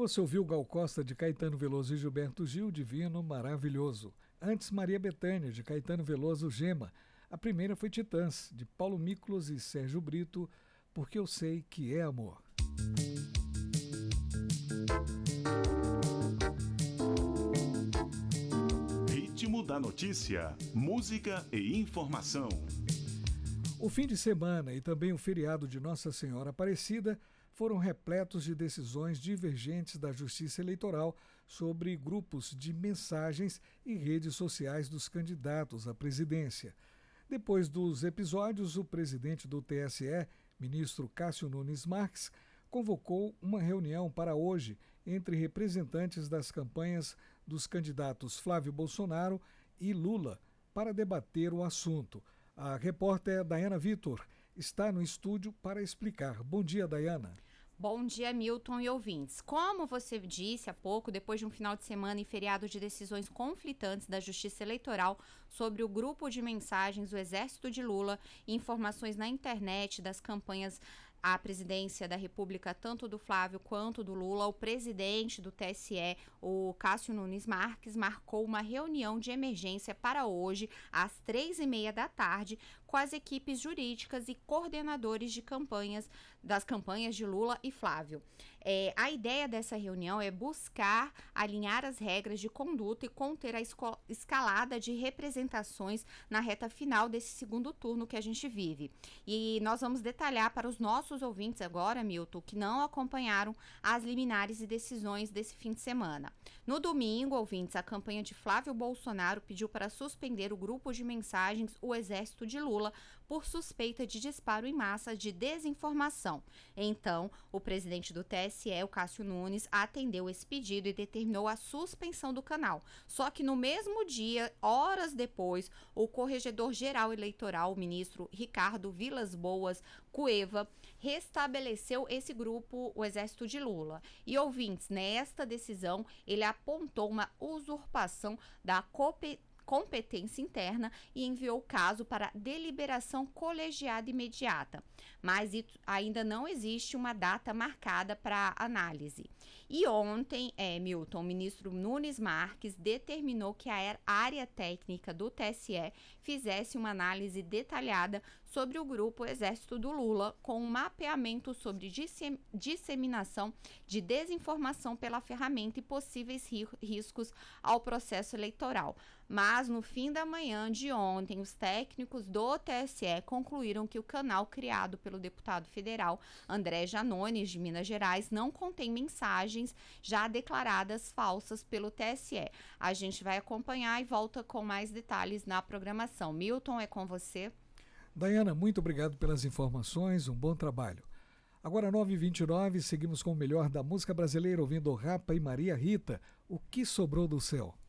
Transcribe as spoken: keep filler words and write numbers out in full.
Você ouviu Gal Costa de Caetano Veloso e Gilberto Gil, Divino, Maravilhoso. Antes, Maria Bethânia de Caetano Veloso, Gema. A primeira foi Titãs, de Paulo Miklos e Sérgio Brito, Porque Eu Sei Que É Amor. Ritmo da notícia, música e informação. O fim de semana e também o feriado de Nossa Senhora Aparecida foram repletos de decisões divergentes da Justiça Eleitoral sobre grupos de mensagens e redes sociais dos candidatos à presidência. Depois dos episódios, o presidente do T S E, ministro Cássio Nunes Marques, convocou uma reunião para hoje entre representantes das campanhas dos candidatos Flávio Bolsonaro e Lula para debater o assunto. A repórter Dayana Vitor está no estúdio para explicar. Bom dia, Dayana. Bom dia, Milton e ouvintes. Como você disse há pouco, depois de um final de semana e feriado de decisões conflitantes da Justiça Eleitoral sobre o grupo de mensagens do Exército de Lula e informações na internet das campanhas à presidência da República, tanto do Flávio quanto do Lula, o presidente do T S E, o Cássio Nunes Marques, marcou uma reunião de emergência para hoje, às três e meia da tarde, com as equipes jurídicas e coordenadores de campanhas, das campanhas de Lula e Flávio. É, a ideia dessa reunião é buscar alinhar as regras de conduta e conter a esco- escalada de representações na reta final desse segundo turno que a gente vive. E nós vamos detalhar para os nossos ouvintes agora, Milton, que não acompanharam as liminares e decisões desse fim de semana. No domingo, ouvintes, a campanha de Flávio Bolsonaro pediu para suspender o grupo de mensagens O Exército de Lula por suspeita de disparo em massa de desinformação. Então, o presidente do T S E, o Cássio Nunes, atendeu esse pedido e determinou a suspensão do canal. Só que no mesmo dia, horas depois, o corregedor-geral eleitoral, o ministro Ricardo Vilas Boas Cueva, restabeleceu esse grupo, o Exército de Lula. E, ouvintes, nesta decisão, ele apontou uma usurpação da competência competência interna e enviou o caso para deliberação colegiada imediata. Mas ainda não existe uma data marcada para análise. E ontem, é, Milton, o ministro Nunes Marques determinou que a área técnica do T S E fizesse uma análise detalhada sobre o grupo Exército do Lula, com um mapeamento sobre dissem- disseminação de desinformação pela ferramenta e possíveis ri- riscos ao processo eleitoral. Mas no fim da manhã de ontem, os técnicos do T S E concluíram que o canal criado pelo deputado federal André Janones, de Minas Gerais, não contém mensagens já declaradas falsas pelo T S E. A gente vai acompanhar e volta com mais detalhes na programação. Milton, é com você. Dayana, muito obrigado pelas informações, um bom trabalho. Agora, nove e vinte e nove, seguimos com o melhor da música brasileira, ouvindo Rapa e Maria Rita, O Que Sobrou do Céu.